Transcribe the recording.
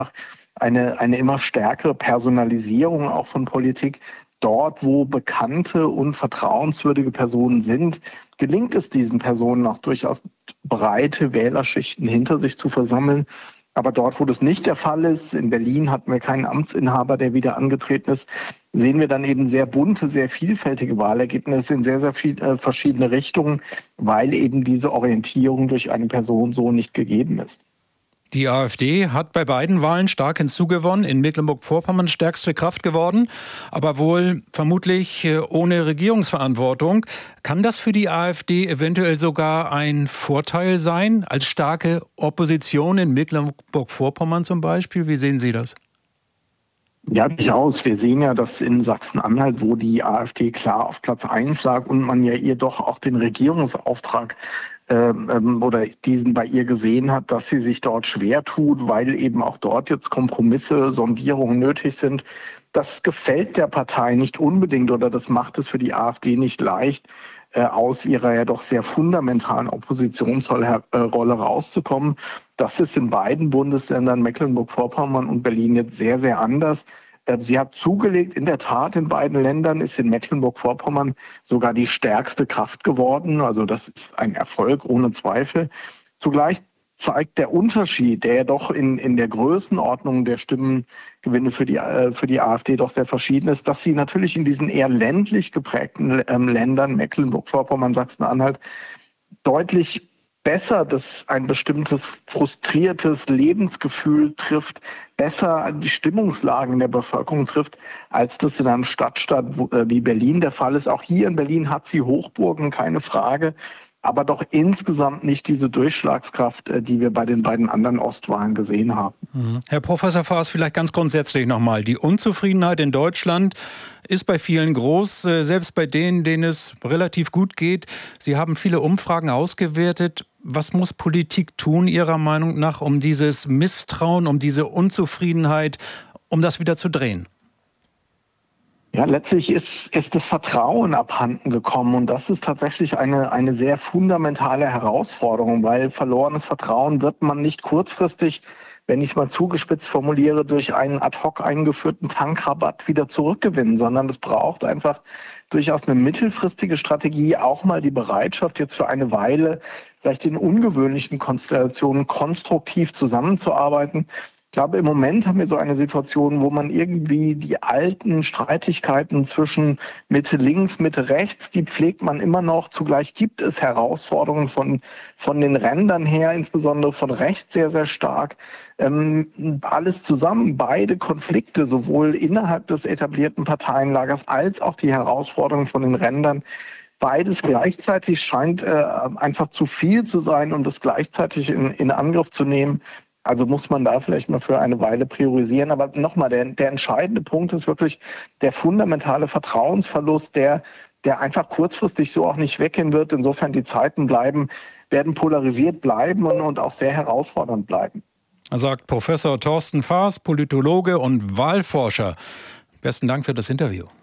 eine immer stärkere Personalisierung auch von Politik. Dort, wo bekannte und vertrauenswürdige Personen sind, gelingt es diesen Personen auch durchaus breite Wählerschichten hinter sich zu versammeln. Aber dort, wo das nicht der Fall ist, in Berlin hatten wir keinen Amtsinhaber, der wieder angetreten ist, sehen wir dann eben sehr bunte, sehr vielfältige Wahlergebnisse in sehr, sehr viele verschiedene Richtungen, weil eben diese Orientierung durch eine Person so nicht gegeben ist. Die AfD hat bei beiden Wahlen stark hinzugewonnen, in Mecklenburg-Vorpommern stärkste Kraft geworden, aber wohl vermutlich ohne Regierungsverantwortung. Kann das für die AfD eventuell sogar ein Vorteil sein, als starke Opposition in Mecklenburg-Vorpommern zum Beispiel? Wie sehen Sie das? Ja, durchaus. Wir sehen ja, dass in Sachsen-Anhalt, wo die AfD klar auf Platz 1 lag und man ja ihr doch auch den Regierungsauftrag oder diesen bei ihr gesehen hat, dass sie sich dort schwer tut, weil eben auch dort jetzt Kompromisse, Sondierungen nötig sind. Das gefällt der Partei nicht unbedingt oder das macht es für die AfD nicht leicht, aus ihrer ja doch sehr fundamentalen Oppositionsrolle rauszukommen. Das ist in beiden Bundesländern, Mecklenburg-Vorpommern und Berlin, jetzt sehr, sehr anders. Sie hat zugelegt, in der Tat in beiden Ländern, ist in Mecklenburg-Vorpommern sogar die stärkste Kraft geworden. Also das ist ein Erfolg ohne Zweifel. Zugleich zeigt der Unterschied, der ja doch in der Größenordnung der Stimmengewinne für die AfD doch sehr verschieden ist, dass sie natürlich in diesen eher ländlich geprägten Ländern, Mecklenburg-Vorpommern, Sachsen-Anhalt, deutlich besser ein bestimmtes frustriertes Lebensgefühl trifft, besser die Stimmungslagen der Bevölkerung trifft, als das in einem Stadtstaat wie Berlin der Fall ist. Auch hier in Berlin hat sie Hochburgen, keine Frage, aber doch insgesamt nicht diese Durchschlagskraft, die wir bei den beiden anderen Ostwahlen gesehen haben. Herr Professor Faas, vielleicht ganz grundsätzlich nochmal. Die Unzufriedenheit in Deutschland ist bei vielen groß, selbst bei denen es relativ gut geht. Sie haben viele Umfragen ausgewertet. Was muss Politik tun, Ihrer Meinung nach, um dieses Misstrauen, um diese Unzufriedenheit, um das wieder zu drehen? Ja, letztlich ist das Vertrauen abhanden gekommen und das ist tatsächlich eine sehr fundamentale Herausforderung, weil verlorenes Vertrauen wird man nicht kurzfristig, wenn ich es mal zugespitzt formuliere, durch einen ad hoc eingeführten Tankrabatt wieder zurückgewinnen, sondern es braucht einfach durchaus eine mittelfristige Strategie, auch mal die Bereitschaft, jetzt für eine Weile vielleicht in ungewöhnlichen Konstellationen konstruktiv zusammenzuarbeiten. Ich glaube, im Moment haben wir so eine Situation, wo man irgendwie die alten Streitigkeiten zwischen Mitte links, Mitte rechts, die pflegt man immer noch. Zugleich gibt es Herausforderungen von den Rändern her, insbesondere von rechts sehr, sehr stark. Alles zusammen, beide Konflikte, sowohl innerhalb des etablierten Parteienlagers als auch die Herausforderungen von den Rändern, beides gleichzeitig scheint einfach zu viel zu sein, um das gleichzeitig in Angriff zu nehmen. Also muss man da vielleicht mal für eine Weile priorisieren. Aber nochmal, der entscheidende Punkt ist wirklich der fundamentale Vertrauensverlust, der einfach kurzfristig so auch nicht weggehen wird. Insofern die Zeiten werden polarisiert bleiben und auch sehr herausfordernd bleiben. Sagt Professor Thorsten Faas, Politologe und Wahlforscher. Besten Dank für das Interview.